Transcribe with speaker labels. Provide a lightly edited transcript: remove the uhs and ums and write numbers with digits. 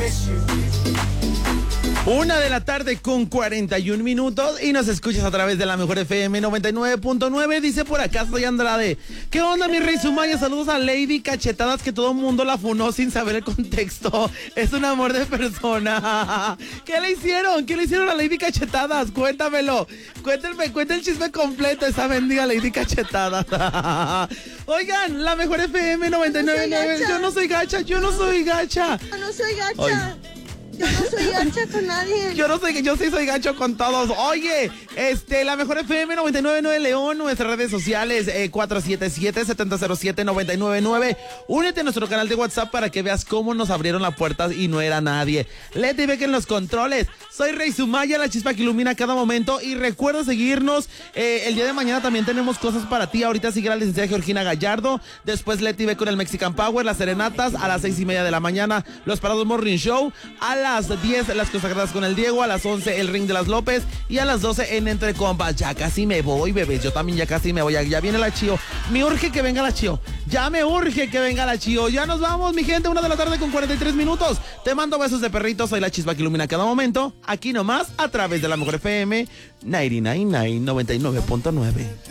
Speaker 1: 1:41 p.m. y nos escuchas a través de la mejor FM 99.9. Dice por acá, soy Andrade. ¿Qué onda, mi rey Sumaya? Saludos a Lady Cachetadas, que todo el mundo la funó sin saber el contexto. Es un amor de persona. ¿Qué le hicieron? ¿Qué le hicieron a Lady Cachetadas? Cuéntamelo. Cuenta el chisme completo, esa bendiga Lady Cachetadas. Oigan, la mejor FM 99.9. Yo no soy gacha.
Speaker 2: Yo no soy gacha. Yo no soy gacha con nadie.
Speaker 1: Yo sí soy gacho con todos. Oye, la mejor FM 99.9 León, nuestras redes sociales 477-707-999. Únete a nuestro canal de WhatsApp para que veas cómo nos abrieron la puerta y no era nadie. Leti Beck en los controles. Soy Rey Sumaya, la chispa que ilumina cada momento. Y recuerda seguirnos. El día de mañana también tenemos cosas para ti. Ahorita sigue la licenciada Georgina Gallardo. Después Leti Beck con el Mexican Power, las serenatas a las 6:30 de la mañana. Los Parados Morning Show. A las 10 las consagradas con el Diego, a las 11 el ring de las López y a las 12 en Entre Compas. Ya casi me voy, bebés, yo también ya casi me voy, ya viene la Chío. Me urge que venga la Chío, ya me urge que venga la Chío. Ya nos vamos, mi gente, 1:43 p.m. Te mando besos de perrito, soy la chispa que ilumina cada momento, aquí nomás a través de la mejor FM 99.9.